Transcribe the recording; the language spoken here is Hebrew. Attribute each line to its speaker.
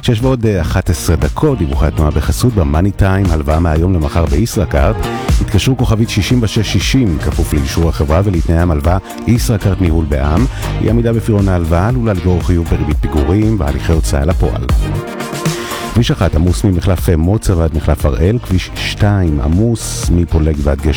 Speaker 1: 6:11, דיווחי התנועה בחסות במאני טיים, הלוואה מהיום למחר בישראכרט. התקשרו כוכבית 6660, כפוף לאישור החברה ולתנאי הלוואה. ישראכרט ניהול בע"מ. היא עמידה בפירעון ההלוואה, עלולה לגרור חיוב בריבית פיגורים והליכי הוצאה לפועל. כביש 1 עמוס ממחלף מוצא ועד מחלף הראל, כביש 2 עמוס מפולג ועד גשר